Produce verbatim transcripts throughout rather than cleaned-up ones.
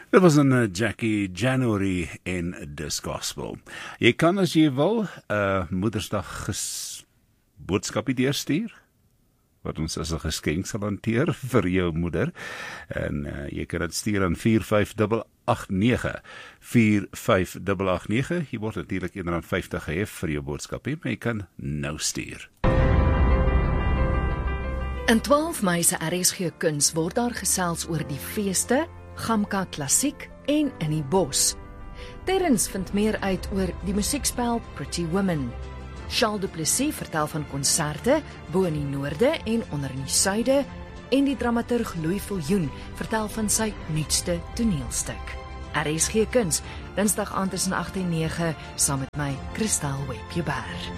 Dit was een uh, Jackie January in This Gospel. Jy kan as jy wil, uh, Moedersdag ges boodskapie deurstuur, wat ons as 'n geskenk sal hanteer vir jou moeder. En uh, jy kan dit stuur aan vier vyf agt agt nege. vier vyf agt agt nege. Hier word natuurlik een rand vyftig gehef vir jou boodskapie, maar jy kan nou stuur. In twaalf Mei se R S G Kuns word daar gesels oor die feeste, Gamka Klassiek en In die Bos. Terrence vind meer uit oor die musiekspel Pretty Women. Charles du Plessis vertel van konserte bo in die noorde en onder in die suide, en die dramaturg Louis Viljoen vertel van sy nuutste toneelstuk. R S G Kuns, Dinsdag aand tussen agt en nege, saam met my, Christel Webjeberg.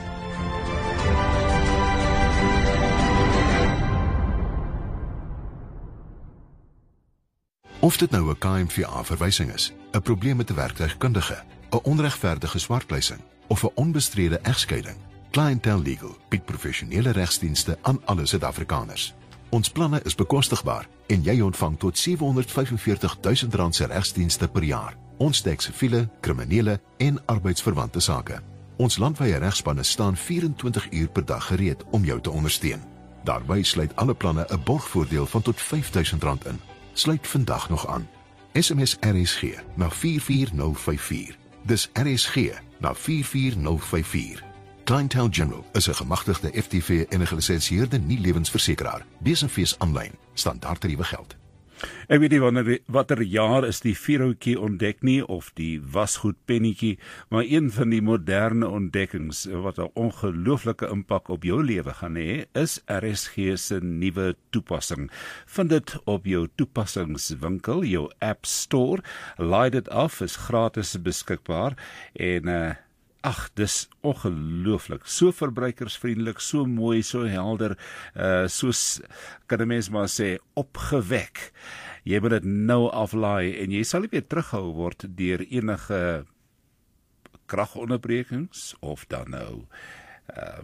Of dit nou 'n K M V A-verwysing is, 'n probleem met 'n werktuigkundige, 'n onregverdige swartpleising of 'n onbestrede egskeiding, Clientele Legal bied professionele regsdienste aan alle Suid-Afrikaners. Ons planne is bekostigbaar en jy ontvang tot sewehonderdvyfenveertig duisend rand se regsdienste per jaar. Ons dek siviele, kriminele en arbeidsverwante sake. Ons landwyse regspanne staan vyf en twintig uur per dag gereed om jou te ondersteun. Daarby sluit alle planne 'n borgvoordeel van tot vyf duisend rand in. Sluit vandag nog aan. S M S R S G na vier vier nul vyf vier. Dis R S G na vier vier nul vyf vier. Clientele General is 'n gemagtigde F T V en 'n gelisensieerde nie-lewensversekeraar. Lees en fees aanlyn. Standaard tariewe geld. Ek weet nie wanneer, watter jaar is die vierhoutjie ontdek nie, of die wasgoedpennetjie, maar een van die moderne ontdekkings wat 'n ongelooflike impak op jou lewe gaan hê, is R S G se nuwe toepassing. Vind dit op jou toepassingswinkel, jou App Store, laai dit af, is gratis beskikbaar, en uh, ag, dis ongelooflik, so verbruikersvriendelik, so mooi, so helder, uh, soos, kan 'n mens maar sê, opgewek. Jy moet dit nou aflaai, en jy sal nie weer terughou word deur enige kragonderbrekings, of dan nou uh,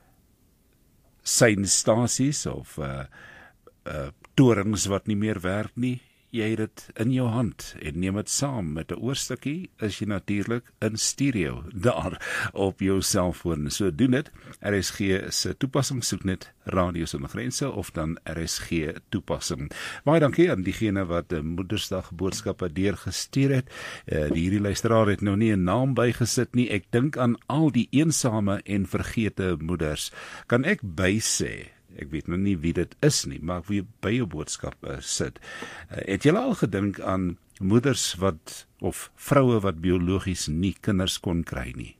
seinstasies, of uh, uh, torings wat nie meer werk nie. Jy het dit in jou hand en neem dit saam met 'n oorstukkie, is jy natuurlik in stereo daar op jou selfoon. So doen dit. R S G se toepassing, soek net Radio Sonder Grense of dan R S G toepassing. Baie dankie aan diegene wat 'n Moedersdag boodskappe deurgestuur het. Uh, die hierdie luisteraar het nou nie 'n naam bygesit nie. Ek dink aan al die eensame en vergete moeders. Kan ek bysê, ek weet nou nie wie dit is nie, maar ek wil by jou boodskap uh, sit. Uh, het julle al gedink aan moeders wat, of vroue wat biologies nie kinders kon kry nie?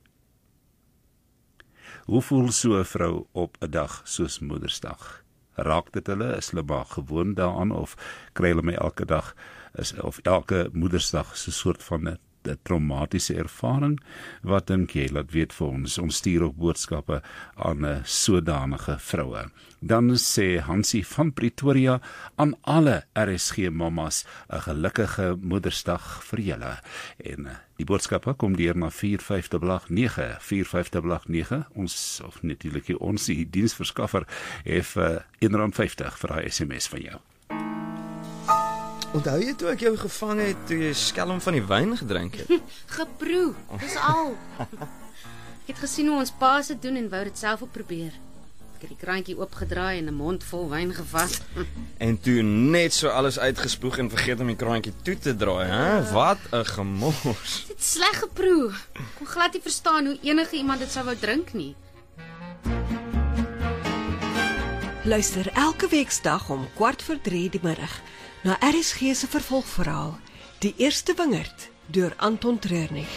Hoe voel so 'n vrou op 'n dag soos Moedersdag? Raak dit hulle, is hulle maar gewoon daaraan, of kry hulle my elke dag, is, of elke Moedersdag so 'n soort van 'n die traumatiese ervaring? Wat dink jy? Laat weet vir ons. Ons stuur ook boodskappe aan uh, sodanige vroue. Dan sê Hansie van Pretoria, aan alle R S G mamas 'n gelukkige Moedersdag vir julle. En uh, die boodskappe kom deur na vier vyf agt agt nege. vier vyf agt agt nege. Ons, of natuurlik ons, die diensverskaffer, het uh, een rand vyftig vir daai S M S van jou. Onthou jy toe ek jou gevang het, toe jy skelm van die wyn gedrink het? Geproe, dis al. Ek het gesien hoe ons pa se doen en wou dit self ook probeer. Ek het die kraantjie oopgedraai en 'n mond vol wyn gevat. En toe net so alles uitgespoeg en vergeet om die kraantjie toe te draai, hè? Wat 'n gemors. Dit is sleg geproe. Ek kon glad nie verstaan hoe enige iemand dit sou wou drink nie. Luister elke weeksdag om kwart voor drie die middag na R S G se vervolgverhaal, Die Eerste Wingerd, deur Anton Treurnig.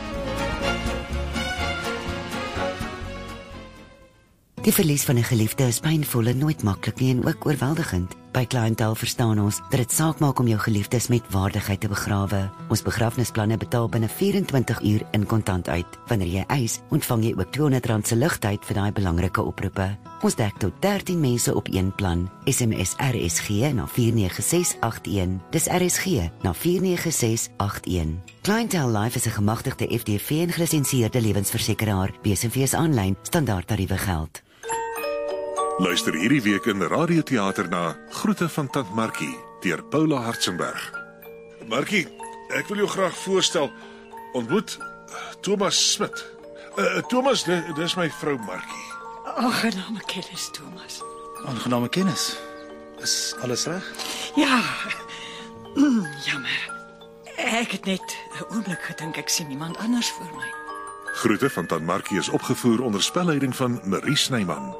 Die verlies van 'n geliefde is pynvol en nooit maklik nie, en ook oorweldigend. By Clientele verstaan ons dat dit saak maak om jou geliefdes met waardigheid te begrawe. Ons begrafnisplanne betaal binne vyf en twintig uur in kontant uit. Wanneer jy eis, ontvang jy ook tweehonderd rand se ligtyd vir daai belangrike oproepe. Ons dek tot dertien mense op een plan. S M S R S G na vier nege ses agt een. Dis R S G na vier nege ses agt een. Clientele Life is 'n gemagtigde F D V en gelisensieerde lewensversekeraar. Lees en fees aanlyn, standaard tariewe geld. Luister hierdie week in Radioteater na Groete van Tant Markie deur Paula Hartzenberg. Markie, Ek wil jou graag voorstel. Ontmoet Thomas Smit. Uh, Thomas, dis, dis my vrou Markie. Aangename kennis, Thomas. Aangename kennis. Is alles reg? Ja. Mm, jammer. Ek het net 'n oomblik gedink ek sien iemand anders voor my. Groete van Tant Markie is opgevoer onder spelleiding van Marie Snyman.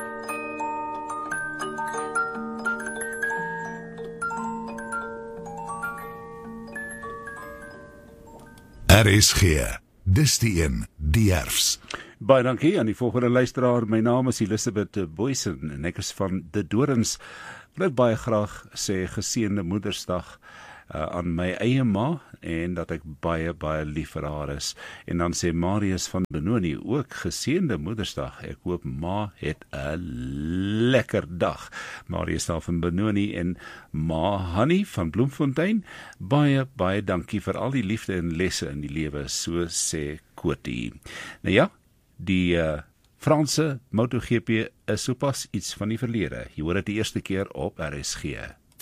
R S G, dis die een, die erfs. Baie dankie aan die volgende luisteraar. My naam is Elisabeth Boysen en ek is van De Dorens. Ek wil baie graag sê geseënde Moedersdag uh, aan my eie ma en dat ek baie baie lief vir haar is. En dan sê Marius van Benoni ook geseënde Moedersdag. Ek hoop ma het 'n lekker dag. Marius daar van Benoni en ma Hannie van Bloemfontein. Baie baie dankie vir al die liefde en lesse in die lewe, so sê Kotie. Nou ja, die uh, Franse MotoGP is sopas iets van die verlede. Jy hoor dit die eerste keer op R S G.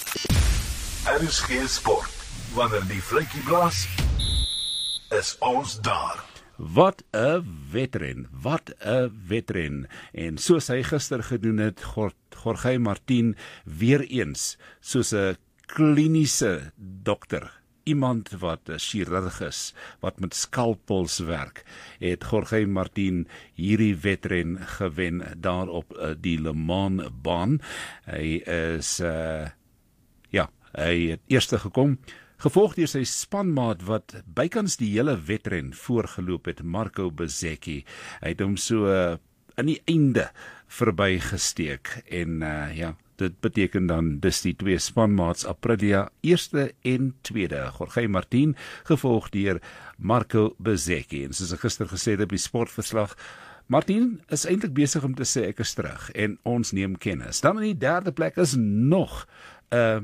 R S G Sport. Wanneer die vletjie blaas, is ons daar. Wat 'n wedren, wat 'n wedren. En soos hy gister gedoen het, Jorge Martin weer eens, soos 'n kliniese dokter, iemand wat 'n chirurg is, wat met skalpels werk, het Jorge Martin hierdie wedren gewen daar op uh, die Le Mans baan. Hy is uh, ja, hy het eerste gekom, gevolg deur sy spanmaat wat bykans die hele wedren voorgeloop het, Marco Bezzecchi. Hy het hom so uh, aan die einde verbygesteek en uh, ja, dit beteken dan dis die twee spanmaats Aprilia eerste en tweede. Jorge Martin gevolg deur Marco Bezzecchi. En soos ek gister gesê het op die sportverslag, Martin is eintlik besig om te sê ek is terug en ons neem kennis. Dan in die derde plek is nog 'n uh,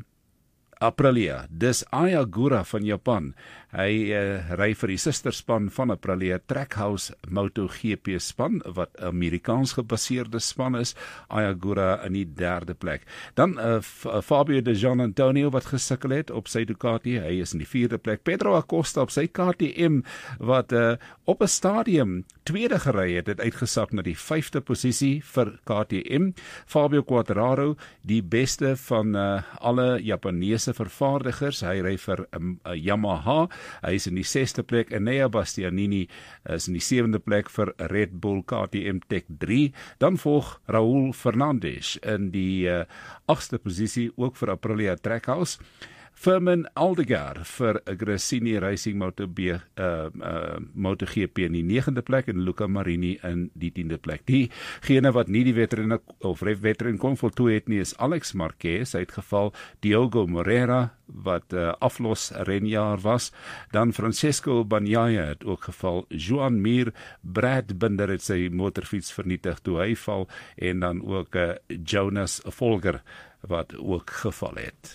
Aprilia, dis Ayagura van Japan. Hy uh, ry vir die susterspan van Aprilia, Trackhouse MotoGP span, wat Amerikaans gebaseerde span is. Ayagura in die derde plek. Dan uh, Fabio De Gian Antonio wat gesukkel het op sy Ducati, hy is in die vierde plek. Pedro Acosta op sy K T M wat uh, op 'n stadium tweede gery het, het uitgesak na die vyfde posisie vir K T M. Fabio Quartararo, die beste van uh, alle Japanese vervaardigers, hy ry vir um, uh, Yamaha, hy is in die sesde plek. Enea Bastianini is in die sewende plek vir Red Bull K T M Tech drie, dan volg Raul Fernandez in die uh, agste posisie, ook vir Aprilia Trackhouse. Firmin Aldegar vir Gresini Racing Moto B, uh, uh, MotoGP in die negende plek en Luca Marini in die tiende plek. Diegene wat nie die wedren of wedren kon voltooi het nie is Alex Marquez, hy het geval Diogo Moreira wat uh, aflos renjaar was, dan Francesco Bagnaia het ook geval, Joan Mir, Brad Binder het sy motorfiets vernietig toe hy val en dan ook uh, Jonas Folger wat ook geval het.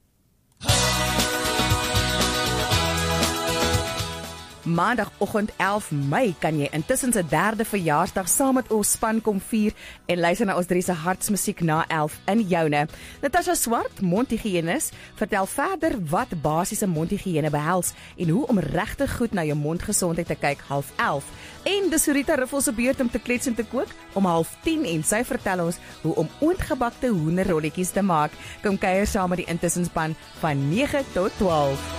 Maandagoggend elf Mei kan jy intussen se derde verjaarsdag saam met ons span kom vier en luister na ons drie se hartsmusiek na elf in joune. Natasha Swart, mondhygiënis, vertel verder wat basiese mondhygiëne behels en hoe om regtig goed na jou mondgesondheid te kyk half elf. En dis Rita Riffel se beurt om te klets en te kook om half tien en sy vertel ons hoe om oondgebakte hoenderrolletjies te maak. Kom kuier saam met die intussenspan van nege tot twaalf.